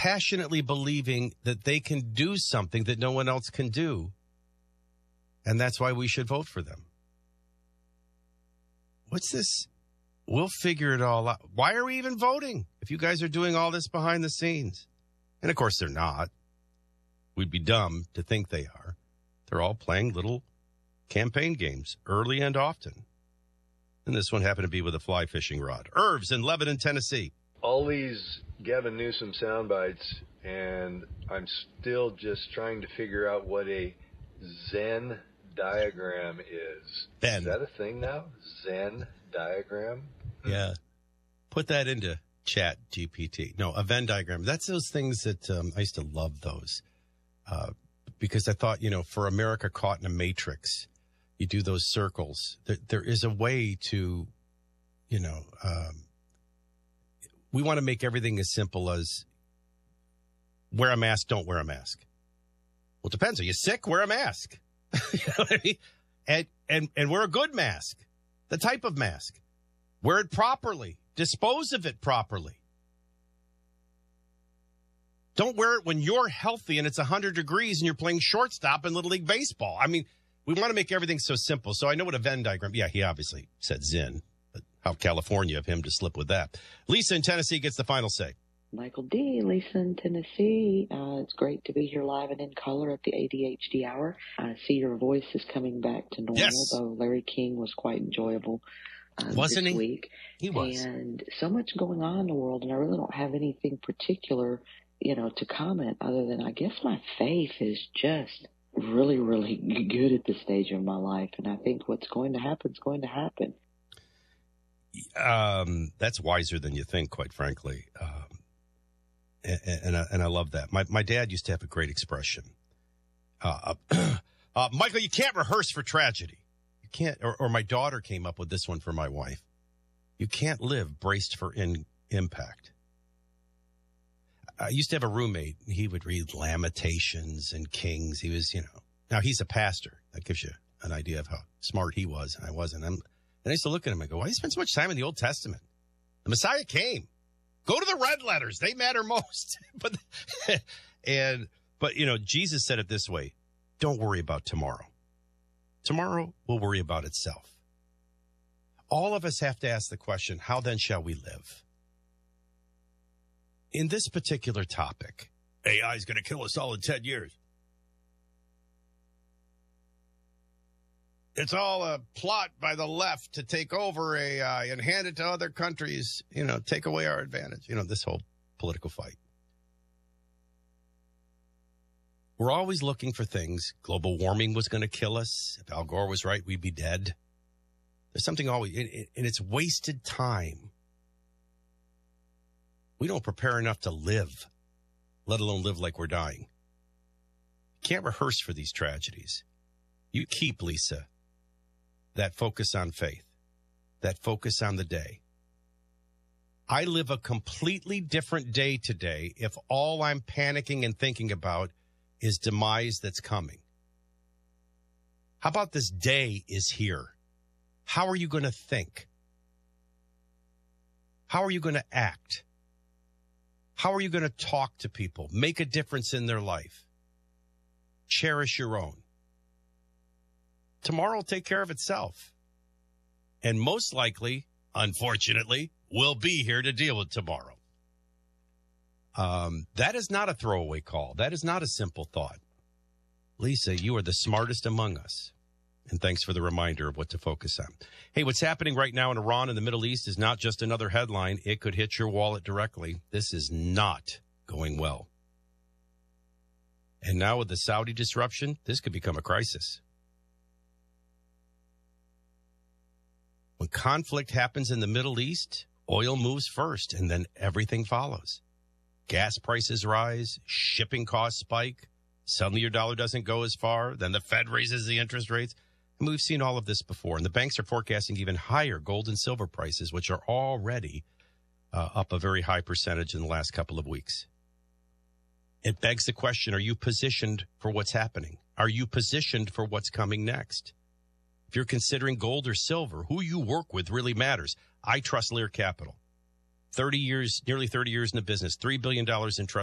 passionately believing that they can do something that no one else can do. And that's why we should vote for them. What's this? We'll figure it all out. Why are we even voting if you guys are doing all this behind the scenes? And, of course, they're not. We'd be dumb to think they are. They're all playing little campaign games early and often. And this one happened to be with a fly fishing rod. Irv's in Lebanon, Tennessee. All these Gavin Newsom sound bites, and I'm still just trying to figure out what a Zen diagram is. Ben. Is that a thing now? Zen diagram? Yeah. Put that into Chat GPT. No, a Venn diagram. That's those things that I used to love those because I thought, for America caught in a matrix, you do those circles. There is a way to, we want to make everything as simple as wear a mask, don't wear a mask. Well, it depends. Are you sick? Wear a mask. You know what I mean? And wear a good mask, the type of mask. Wear it properly. Dispose of it properly. Don't wear it when you're healthy and it's 100 degrees and you're playing shortstop in Little League Baseball. I mean, we want to make everything so simple. So I know what a Venn diagram. Yeah, he obviously said Zen, but how California of him to slip with that. Lisa in Tennessee gets the final say. Michael D., Lisa in Tennessee. It's great to be here live and in color at the ADHD hour. I see your voice is coming back to normal, yes. Though Larry King was quite enjoyable Wasn't this he? week. He was. And so much going on in the world, and I really don't have anything particular, to comment other than I guess my faith is just really, really good at this stage of my life. And I think what's going to happen is going to happen. That's wiser than you think, quite frankly. And I love that. My dad used to have a great expression. Michael, you can't rehearse for tragedy. You can't, or my daughter came up with this one for my wife. You can't live braced for impact. I used to have a roommate. He would read Lamentations and Kings. He was, now he's a pastor. That gives you an idea of how smart he was and I wasn't. And I used to look at him and go, why do you spend so much time in the Old Testament? The Messiah came. Go to the red letters. They matter most. But Jesus said it this way. Don't worry about tomorrow. Tomorrow will worry about itself. All of us have to ask the question, how then shall we live? In this particular topic, AI is going to kill us all in 10 years. It's all a plot by the left to take over AI and hand it to other countries, take away our advantage, this whole political fight. We're always looking for things. Global warming was going to kill us. If Al Gore was right, we'd be dead. There's something always, and it's wasted time. We don't prepare enough to live, let alone live like we're dying. You can't rehearse for these tragedies. You keep, Lisa, that focus on faith, that focus on the day. I live a completely different day today if all I'm panicking and thinking about is demise that's coming. How about this day is here? How are you going to think? How are you going to act? How are you going to talk to people? Make a difference in their life. Cherish your own. Tomorrow will take care of itself. And most likely, unfortunately, we'll be here to deal with tomorrow. That is not a throwaway call. That is not a simple thought. Lisa, you are the smartest among us. And thanks for the reminder of what to focus on. Hey, what's happening right now in Iran and the Middle East is not just another headline. It could hit your wallet directly. This is not going well. And now with the Saudi disruption, this could become a crisis. When conflict happens in the Middle East, oil moves first and then everything follows. Gas prices rise, shipping costs spike. Suddenly your dollar doesn't go as far. Then the Fed raises the interest rates. And we've seen all of this before. And the banks are forecasting even higher gold and silver prices, which are already up a very high percentage in the last couple of weeks. It begs the question, are you positioned for what's happening? Are you positioned for what's coming next? If you're considering gold or silver, who you work with really matters. I trust Lear Capital. 30 years, nearly 30 years in the business, $3 billion in trust.